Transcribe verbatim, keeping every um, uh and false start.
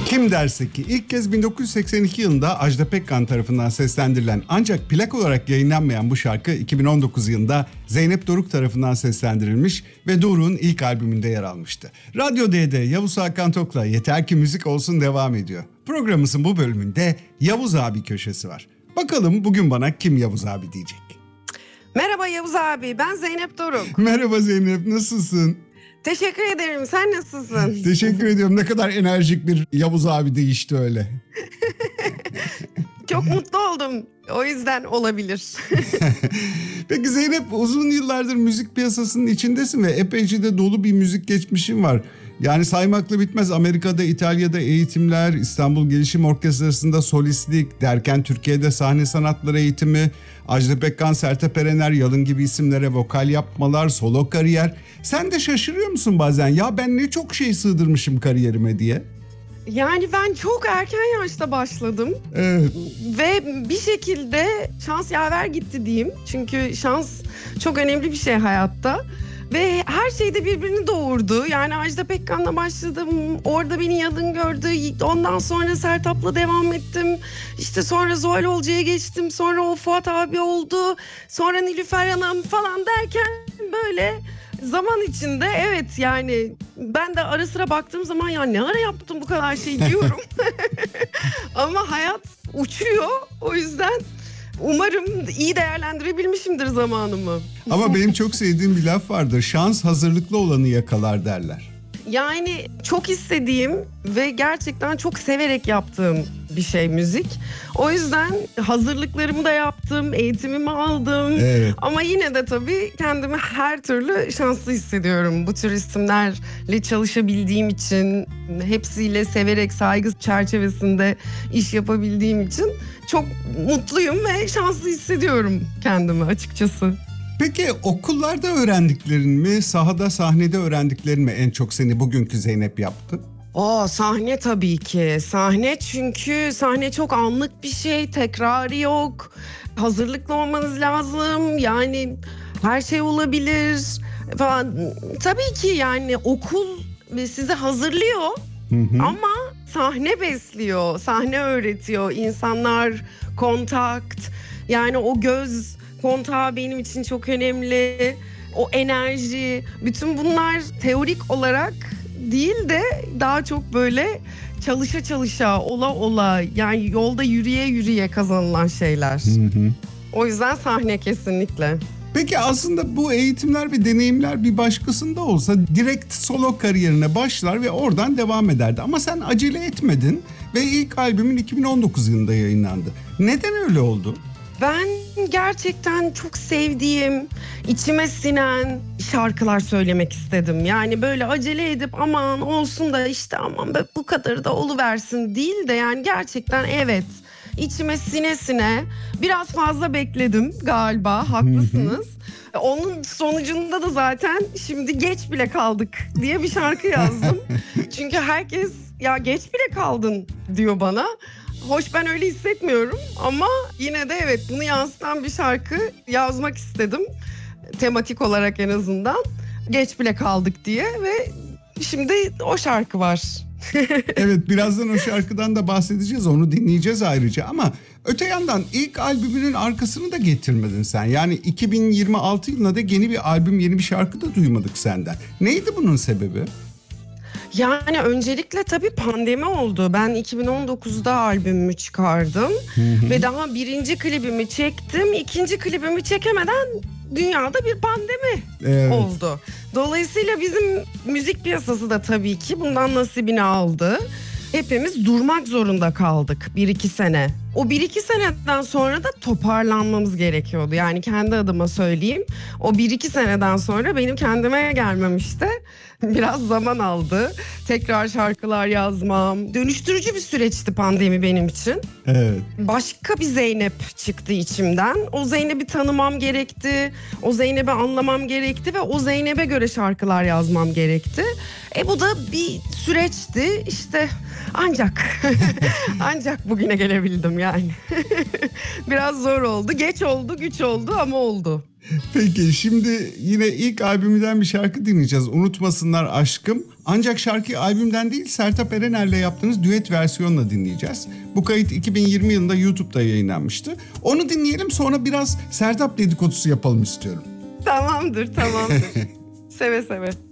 Kim derse ki ilk kez bin dokuz yüz seksen iki yılında Ajda Pekkan tarafından seslendirilen ancak plak olarak yayınlanmayan bu şarkı iki bin on dokuz yılında Zeynep Doruk tarafından seslendirilmiş ve Doruk'un ilk albümünde yer almıştı. Radyo D'de Yavuz Hakan Tok'la Yeter Ki Müzik Olsun devam ediyor. Programımızın bu bölümünde Yavuz abi köşesi var. Bakalım bugün bana kim Yavuz abi diyecek? Merhaba Yavuz abi, ben Zeynep Doruk. Merhaba Zeynep, nasılsın? Teşekkür ederim, sen nasılsın? Teşekkür ediyorum. Ne kadar enerjik bir Yavuz abi değişti öyle. Çok mutlu oldum. O yüzden olabilir. Peki Zeynep, uzun yıllardır müzik piyasasının içindesin ve epeyce de dolu bir müzik geçmişin var. Yani saymakla bitmez. Amerika'da, İtalya'da eğitimler, İstanbul Gelişim Orkestrası'nda solistlik derken Türkiye'de sahne sanatları eğitimi, Ajda Pekkan, Sertab Erener, Yalın gibi isimlere vokal yapmalar, solo kariyer. Sen de şaşırıyor musun bazen? Ya ben ne çok şey sığdırmışım kariyerime diye. Yani ben çok erken yaşta başladım. Evet. Ve bir şekilde şans yaver gitti diyeyim. Çünkü şans çok önemli bir şey hayatta. Ve her şeyde birbirini doğurdu. Yani Ajda Pekkan'la başladım. Orada beni Yalın gördü. Ondan sonra Sertab'la devam ettim. İşte sonra Zuhal Olcay'a geçtim. Sonra o Fuat abi oldu. Sonra Nilüfer Hanım falan derken böyle zaman içinde evet yani ben de ara sıra baktığım zaman ya ne ara yaptım bu kadar şey diyorum. Ama hayat uçuyor. O yüzden umarım iyi değerlendirebilmişimdir zamanımı. Ama benim çok sevdiğim bir laf vardır. Şans hazırlıklı olanı yakalar derler. Yani çok istediğim ve gerçekten çok severek yaptığım bir şey müzik. O yüzden hazırlıklarımı da yaptım, eğitimimi aldım. Evet. Ama yine de tabii kendimi her türlü şanslı hissediyorum. Bu tür isimlerle çalışabildiğim için, hepsiyle severek saygı çerçevesinde iş yapabildiğim için çok mutluyum ve şanslı hissediyorum kendimi açıkçası. Peki okullarda öğrendiklerin mi, sahada sahnede öğrendiklerin mi en çok seni bugünkü Zeynep yaptı? Aa, sahne tabii ki. Sahne çünkü sahne çok anlık bir şey, tekrarı yok. Hazırlıklı olmanız lazım. Yani her şey olabilir falan. Tabii ki yani okul sizi hazırlıyor. Hı hı. Ama sahne besliyor, sahne öğretiyor. İnsanlar, kontakt, yani o göz kontağı benim için çok önemli. O enerji, bütün bunlar teorik olarak değil de daha çok böyle çalışa çalışa, ola ola, yani yolda yürüye yürüye kazanılan şeyler. Hı hı. O yüzden sahne kesinlikle. Peki aslında bu eğitimler ve deneyimler bir başkasında olsa direkt solo kariyerine başlar ve oradan devam ederdi. Ama sen acele etmedin ve ilk albümün iki bin on dokuz yılında yayınlandı. Neden öyle oldu? Ben gerçekten çok sevdiğim, içime sinen şarkılar söylemek istedim. Yani böyle acele edip aman olsun da işte aman bu kadar da oluversin değil de yani gerçekten evet içime sine sine biraz fazla bekledim galiba, haklısınız. Onun sonucunda da zaten şimdi geç bile kaldık diye bir şarkı yazdım. Çünkü herkes ya geç bile kaldın diyor bana. Hoş, ben öyle hissetmiyorum ama yine de evet bunu yansıtan bir şarkı yazmak istedim. Tematik olarak en azından. Geç bile kaldık diye ve şimdi o şarkı var. Evet, birazdan o şarkıdan da bahsedeceğiz, onu dinleyeceğiz ayrıca ama öte yandan ilk albümünün arkasını da getirmedin sen. Yani iki bin yirmi altı yılında da yeni bir albüm, yeni bir şarkı da duymadık senden. Neydi bunun sebebi? Yani öncelikle tabii pandemi oldu. Ben iki bin on dokuzda albümümü çıkardım. Hı hı. Ve daha birinci klibimi çektim. İkinci klibimi çekemeden dünyada bir pandemi evet. oldu. Dolayısıyla bizim müzik piyasası da tabii ki bundan nasibini aldı. Hepimiz durmak zorunda kaldık bir iki sene. O bir iki seneden sonra da toparlanmamız gerekiyordu. Yani kendi adıma söyleyeyim. O bir iki seneden sonra benim kendime gelmem işte biraz zaman aldı. Tekrar şarkılar yazmam. Dönüştürücü bir süreçti pandemi benim için. Evet. Başka bir Zeynep çıktı içimden. O Zeynep'i tanımam gerekti. O Zeynep'i anlamam gerekti ve o Zeynep'e göre şarkılar yazmam gerekti. E bu da bir süreçti. İşte ancak ancak bugüne gelebildim yani. Biraz zor oldu. Geç oldu, güç oldu ama oldu. Peki şimdi yine ilk albümünden bir şarkı dinleyeceğiz. Unutmasınlar Aşkım. Ancak şarkıyı albümden değil Sertab Erener'le yaptığınız düet versiyonla dinleyeceğiz. Bu kayıt iki bin yirmi yılında YouTube'da yayınlanmıştı. Onu dinleyelim, sonra biraz Sertab dedikodusu yapalım istiyorum. Tamamdır, tamamdır. Seve seve.